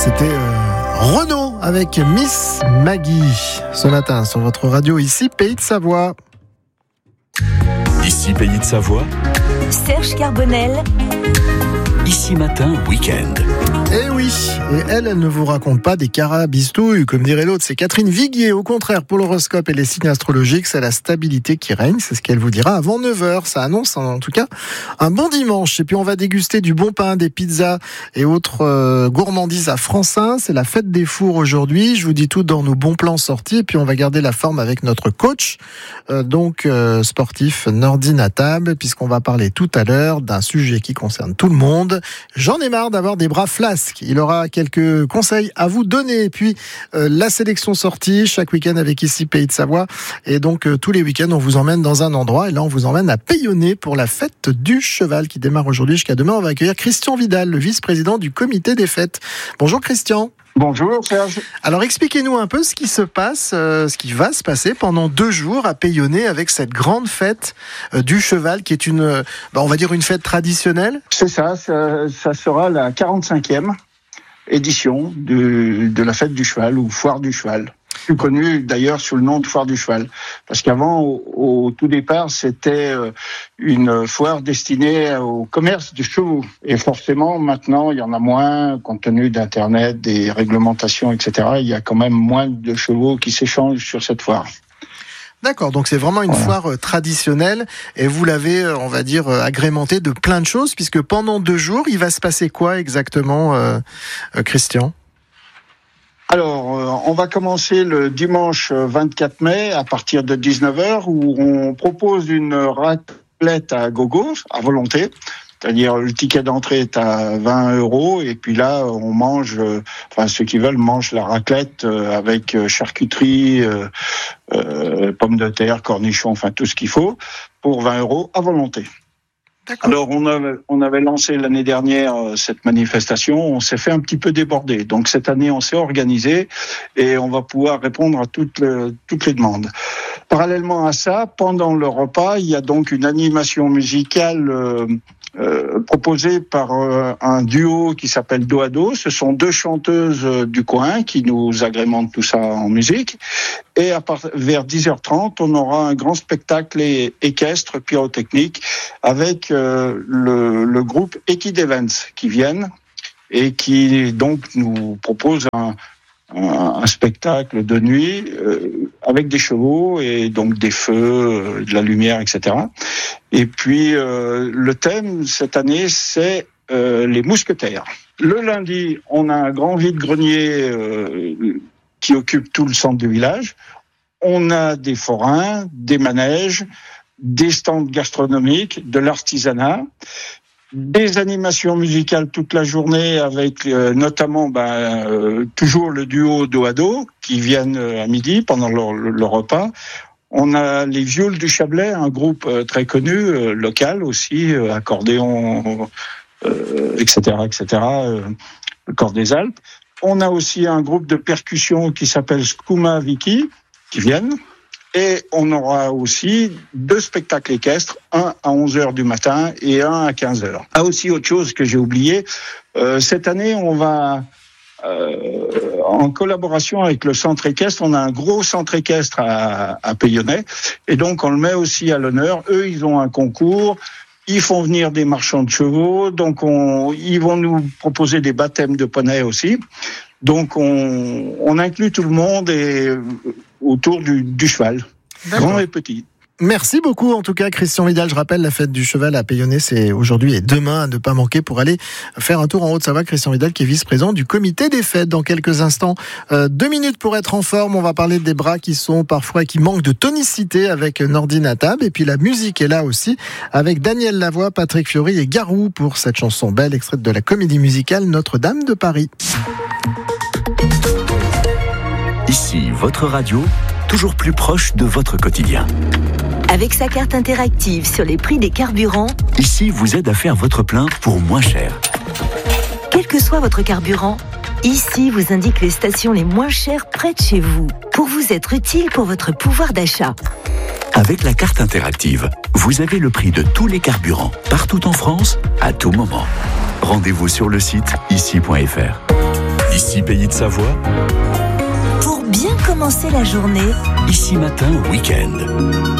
C'était Renaud avec Miss Maggie ce matin sur votre radio ici Pays de Savoie. Ici Pays de Savoie. Serge Carbonel. Ici Matin Week-end. Eh oui, et elle ne vous raconte pas des carabistouilles, comme dirait l'autre, c'est Catherine Viguier. Au contraire, pour l'horoscope et les signes astrologiques, c'est la stabilité qui règne, c'est ce qu'elle vous dira avant 9h. Ça annonce en tout cas un bon dimanche. Et puis on va déguster du bon pain, des pizzas et autres gourmandises à Francin. C'est la fête des fours aujourd'hui. Je vous dis tout dans nos bons plans sortis. Et puis on va garder la forme avec notre coach, sportif Nordine Atab, puisqu'on va parler tout à l'heure d'un sujet qui concerne tout le monde. J'en ai marre d'avoir des bras flasques. Il aura quelques conseils à vous donner. Et puis, la sélection sortie chaque week-end avec ici Pays de Savoie. Et donc, tous les week-ends, on vous emmène dans un endroit. Et là, on vous emmène à Payonnet pour la fête du cheval qui démarre aujourd'hui jusqu'à demain. On va accueillir Christian Vidal, le vice-président du comité des fêtes. Bonjour Christian. Bonjour Serge. Alors expliquez-nous un peu ce qui se passe, ce qui va se passer pendant 2 jours à Payonnet avec cette grande fête du cheval qui est on va dire une fête traditionnelle. C'est ça sera la 45e édition de la fête du cheval ou foire du cheval. Plus connu d'ailleurs sous le nom de foire du cheval. Parce qu'avant, au tout départ, c'était une foire destinée au commerce du chevaux. Et forcément, maintenant, il y en a moins, compte tenu d'Internet, des réglementations, etc. Il y a quand même moins de chevaux qui s'échangent sur cette foire. D'accord, donc c'est vraiment une foire traditionnelle et vous l'avez, on va dire, agrémentée de plein de choses, puisque pendant 2 jours, il va se passer quoi exactement, Christian ? Alors, on va commencer le dimanche 24 mai à partir de 19h où on propose une raclette à gogo, à volonté. C'est-à-dire le ticket d'entrée est à 20 € et puis là on mange, ceux qui veulent mangent la raclette avec charcuterie, pommes de terre, cornichons, tout ce qu'il faut pour 20 € à volonté. D'accord. Alors on avait lancé l'année dernière cette manifestation, on s'est fait un petit peu déborder. Donc cette année on s'est organisé et on va pouvoir répondre à toutes les demandes. Parallèlement à ça, pendant le repas, il y a donc une animation musicale proposée par un duo qui s'appelle Dos à Dos. Ce sont 2 chanteuses du coin qui nous agrémentent tout ça en musique. Et vers 10h30, on aura un grand spectacle équestre pyrotechnique avec le groupe Equid Events qui viennent et qui donc nous propose un spectacle de nuit avec des chevaux et donc des feux, de la lumière, etc. Et puis le thème cette année c'est les mousquetaires. Le lundi, on a un grand vide-grenier qui occupe tout le centre du village. On a des forains, des manèges, des stands gastronomiques, de l'artisanat, des animations musicales toute la journée avec notamment toujours le duo Dos à Dos qui viennent à midi pendant le repas. On a les Viols du Chablais, un groupe très connu, local aussi, accordéon, etc., le Corps des Alpes. On a aussi un groupe de percussion qui s'appelle Skouma Viki qui viennent. Et on aura aussi 2 spectacles équestres, un à 11h du matin et un à 15h. Ah, aussi autre chose que j'ai oublié, cette année on va, en collaboration avec le centre équestre, on a un gros centre équestre à Payonnet, et donc on le met aussi à l'honneur. Eux, ils ont un concours, ils font venir des marchands de chevaux, donc ils vont nous proposer des baptêmes de poney aussi. Donc on inclut tout le monde et autour du cheval, grand et petit. Merci beaucoup en tout cas Christian Vidal. Je rappelle, la fête du cheval à Payonnet, c'est aujourd'hui et demain à ne pas manquer pour aller faire un tour en Haute-Savoie. Christian Vidal qui est vice-président du comité des fêtes. Dans quelques instants, 2 minutes pour être en forme. On va parler des bras qui sont parfois, qui manquent de tonicité avec Nordine Atab. Et puis la musique est là aussi avec Daniel Lavoie, Patrick Fiori et Garou pour cette chanson belle extraite de la comédie musicale Notre-Dame de Paris. Ici, votre radio, toujours plus proche de votre quotidien. Avec sa carte interactive sur les prix des carburants, Ici vous aide à faire votre plein pour moins cher. quel que soit votre carburant, Ici vous indique les stations les moins chères près de chez vous, pour vous être utile pour votre pouvoir d'achat. Avec la carte interactive, vous avez le prix de tous les carburants, partout en France, à tout moment. Rendez-vous sur le site ici.fr. Ici Pays de Savoie. Pour bien commencer la journée, Ici Matin Week-end.